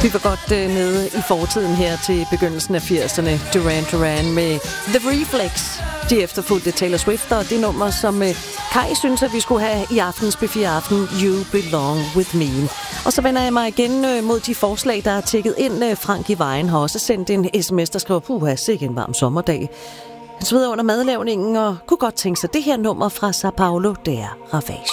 Vi var godt nede i fortiden her til begyndelsen af 80'erne. Duran Duran med The Reflex. De efterfulgte Taylor Swift og det nummer, som Kai synes, at vi skulle have i aftens P4 Aften, You Belong With Me. Og så vender jeg mig igen mod de forslag, der er tækket ind. Frank i Vejen har også sendt en sms, der skriver, puha, sikke en varm sommerdag. Han sveder under madlavningen og kunne godt tænke sig det her nummer fra Sao Paulo, det er Ravage.